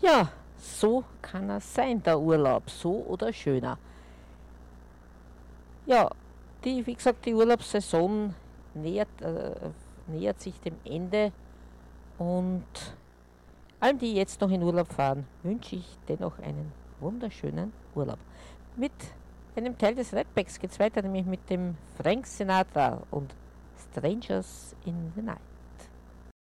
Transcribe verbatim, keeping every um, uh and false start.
Ja, so kann er sein, der Urlaub, so oder schöner. Ja, die, wie gesagt, die Urlaubssaison nähert, äh, nähert sich dem Ende und allen, die jetzt noch in Urlaub fahren, wünsche ich dennoch einen wunderschönen Urlaub. Mit einem Teil des Redbacks geht es weiter, nämlich mit dem Frank Sinatra und Strangers in the Night.